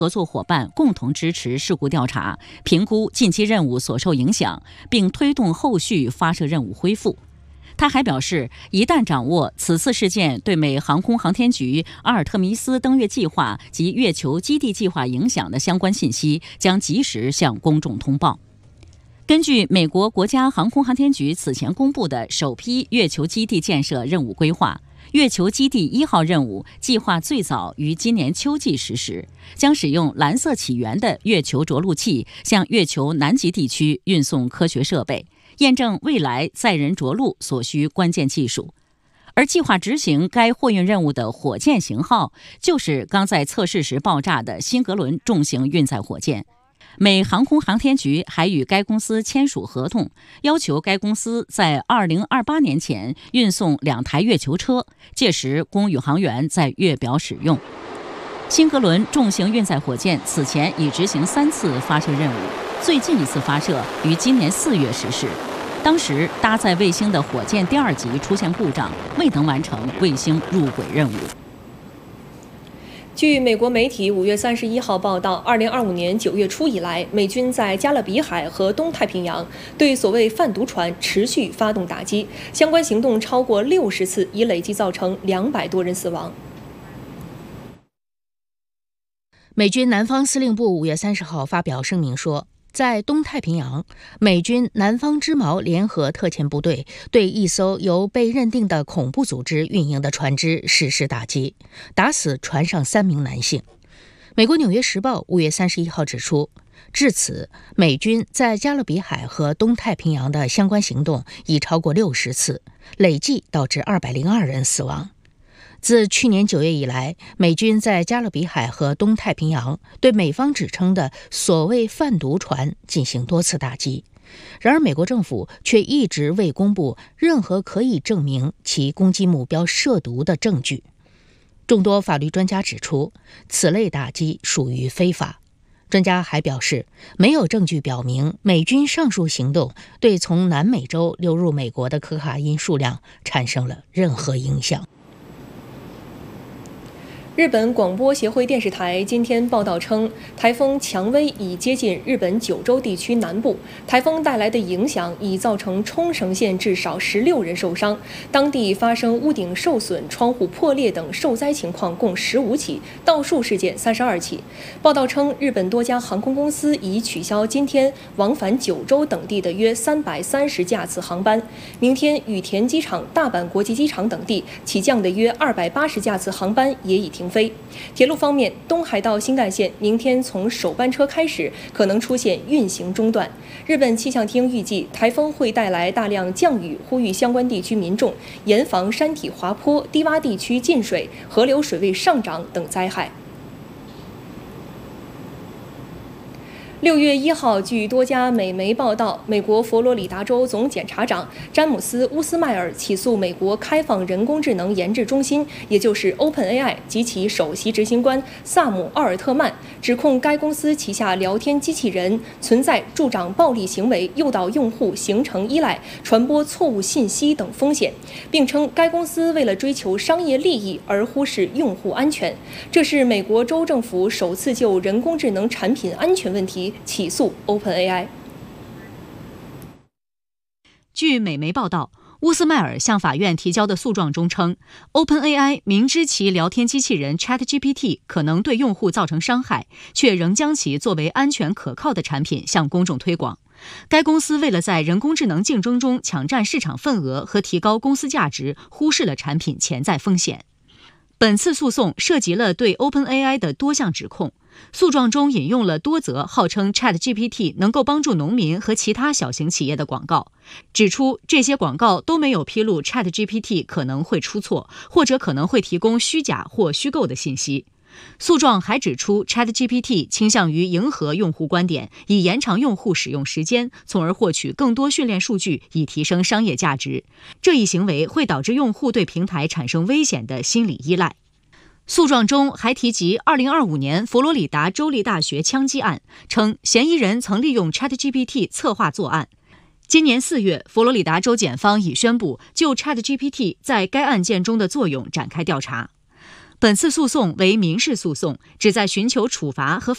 合作伙伴共同支持事故调查，评估近期任务所受影响，并推动后续发射任务恢复。他还表示，一旦掌握此次事件对美航空航天局阿尔特弥斯登月计划及月球基地计划影响的相关信息，将及时向公众通报。根据美国国家航空航天局此前公布的首批月球基地建设任务规划，月球基地1号任务计划最早于今年秋季实施，将使用蓝色起源的月球着陆器向月球南极地区运送科学设备，验证未来载人着陆所需关键技术。而计划执行该货运任务的火箭型号，就是刚在测试时爆炸的辛格伦重型运载火箭。美航空航天局还与该公司签署合同，要求该公司在2028年前运送2台月球车，届时供宇航员在月表使用。辛格伦重型运载火箭此前已执行3次发射任务，最近一次发射于今年4月实施。当时搭载卫星的火箭第2级出现故障，未能完成卫星入轨任务。 据美国媒体5月31号报道，2025年9月初以来，美军在加勒比海和东太平洋对所谓贩毒船持续发动打击，相关行动超过60次，已累计造成200多人死亡。 美军南方司令部5月30号发表声明说，在东太平洋，美军南方之矛联合特遣部队对一艘由被认定的恐怖组织运营的船只实施打击，打死船上3名男性。美国《纽约时报》5月31号指出，至此，美军在加勒比海和东太平洋的相关行动已超过60次，累计导致202人死亡。自去年9月以来，美军在加勒比海和东太平洋对美方指称的所谓贩毒船进行多次打击，然而美国政府却一直未公布任何可以证明其攻击目标涉毒的证据。众多法律专家指出，此类打击属于非法。专家还表示，没有证据表明美军上述行动对从南美洲流入美国的可卡因数量产生了任何影响。 日本广播协会电视台今天报道称，台风蔷薇已接近日本九州地区南部，台风带来的影响已造成冲绳县至少16人受伤，当地发生屋顶受损、窗户破裂等受灾情况共15起，盗树事件32起。报道称，日本多家航空公司已取消今天往返九州等地的约330架次航班，明天羽田机场、大阪国际机场等地起降的约280架次航班也已停飞。铁路方面，东海道新干线明天从首班车开始可能出现运行中断。日本气象厅预计，台风会带来大量降雨，呼吁相关地区民众严防山体滑坡、低洼地区进水、河流水位上涨等灾害。6月1号，据多家美媒报道，美国佛罗里达州总检察长詹姆斯·乌斯迈尔起诉美国开放人工智能研制中心，也就是 OpenAI 及其首席执行官萨姆·奥尔特曼，指控该公司旗下聊天机器人存在助长暴力行为、诱导用户形成依赖、传播错误信息等风险，并称该公司为了追求商业利益而忽视用户安全。这是美国州政府首次就人工智能产品安全问题起诉 OpenAI。 据美媒报道，乌斯迈尔向法院提交的诉状中称， OpenAI 明知其聊天机器人 ChatGPT 可能对用户造成伤害，却仍将其作为安全可靠的产品向公众推广。该公司为了在人工智能竞争中抢占市场份额和提高公司价值，忽视了产品潜在风险。本次诉讼涉及了对 OpenAI 的多项指控，诉状中引用了多则号称 ChatGPT 能够帮助农民和其他小型企业的广告，指出这些广告都没有披露 ChatGPT 可能会出错，或者可能会提供虚假或虚构的信息。诉状还指出 ChatGPT 倾向于迎合用户观点，以延长用户使用时间，从而获取更多训练数据，以提升商业价值。这一行为会导致用户对平台产生危险的心理依赖。诉状中还提及2025年佛罗里达州立大学枪击案，称嫌疑人曾利用 ChatGPT 策划作案。今年4月，佛罗里达州检方已宣布就 ChatGPT 在该案件中的作用展开调查。本次诉讼为民事诉讼，旨在寻求处罚和